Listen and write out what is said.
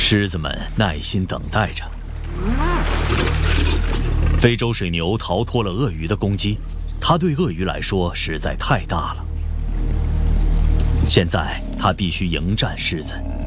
狮子们耐心等待着。非洲水牛逃脱了鳄鱼的攻击，它对鳄鱼来说实在太大了。现在它必须迎战狮子。